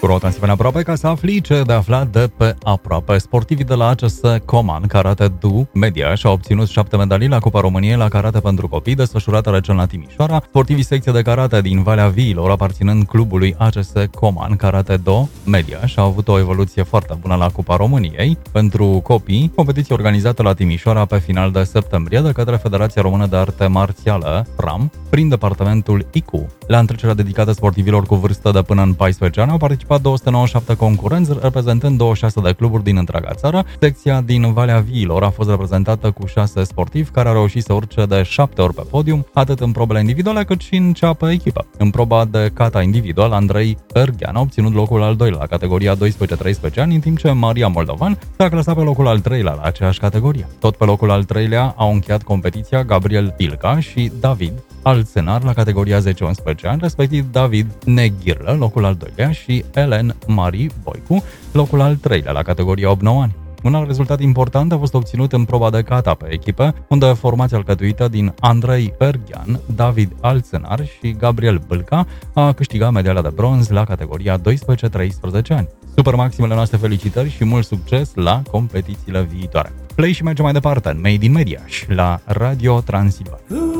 Cu Rotansiven Aproape, ca să afli ce de aflat de pe aproape. Sportivii de la ACS Coman Karate Du Media și-au obținut 7 medalii la Cupa României la karate pentru copii, desfășurată recent la Timișoara. Sportivii secție de karate din Valea Viilor, aparținând clubului ACS Coman Karate Do Media, și-au avut o evoluție foarte bună la Cupa României pentru copii, competiție organizată la Timișoara pe final de septembrie de către Federația Română de Arte Marțială, FRAM, prin departamentul ICU. La întrecerea dedicată sportivilor cu vârstă de până în 14 ani au participat 297 concurenți, reprezentând 26 de cluburi din întreaga țară. Secția din Valea Viilor a fost reprezentată cu 6 sportivi care au reușit să urce de 7 ori pe podium, atât în probele individuale cât și în cea pe echipă. În proba de kata individual, Andrei Erghean a obținut locul al doilea la categoria 12-13 ani, în timp ce Maria Moldovan s-a clasat pe locul al treilea la aceeași categorie. Tot pe locul al treilea au încheiat competiția Gabriel Pilca și David Alțenar la categoria 10-11 ani, respectiv David Neghirlă, locul al doilea, și Elen Marie Boicu, locul al treilea la categoria 8-9 ani. Un alt rezultat important a fost obținut în proba de kata pe echipe, unde formația alcătuită din Andrei Erghean, David Alțenar și Gabriel Bâlca a câștigat medalia de bronz la categoria 12-13 ani. Super maximele noastre felicitări și mult succes la competițiile viitoare. Play și mergem mai departe în Made in Media și la Radio Transilvania.